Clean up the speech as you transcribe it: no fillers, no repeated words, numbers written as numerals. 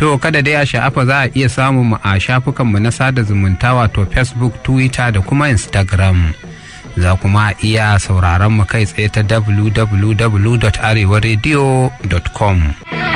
To kada dai a sha'afa za a iya samun mu a shafukanmu na sada zumunta wato Facebook, Twitter da kuma Instagram. Za kuma iya sauraron mu kai tsaye ta www.arewaradio.com.